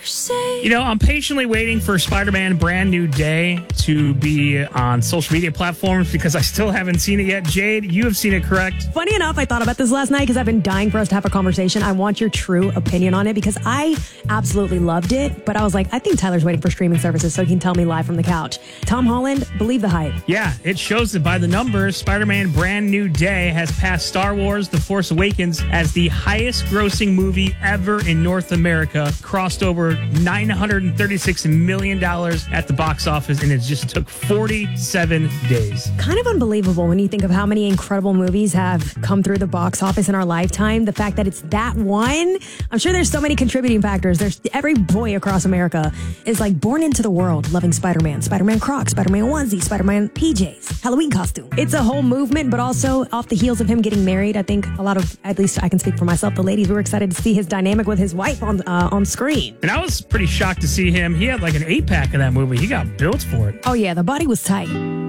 You know, I'm patiently waiting for Spider-Man Brand New Day to be on social media platforms because I still haven't seen it yet. Jade, you have seen it, correct? Funny enough, I thought about this last night because I've been dying for us to have a conversation. I want your true opinion on it because I absolutely loved it, but I was like, I think Tyler's waiting for streaming services so he can tell me live from the couch. Tom Holland, believe the hype. Yeah, it shows that by the numbers, Spider-Man Brand New Day has passed Star Wars The Force Awakens as the highest grossing movie ever in North America, crossed over $936 million at the box office, and it just took 47 days. Kind of unbelievable when you think of how many incredible movies have come through the box office in our lifetime. The fact that it's that one, I'm sure there's so many contributing factors. There's every boy across America is like born into the world loving Spider-Man, Spider-Man Crocs, Spider-Man onesie, Spider-Man PJs, Halloween costume. It's a whole movement, but also off the heels of him getting married, I think a lot of, at least I can speak for myself, the ladies were excited to see his dynamic with his wife on screen. And I was pretty shocked to see him. He had like an 8-pack in that movie. He got built for it. Oh yeah, the body was tight.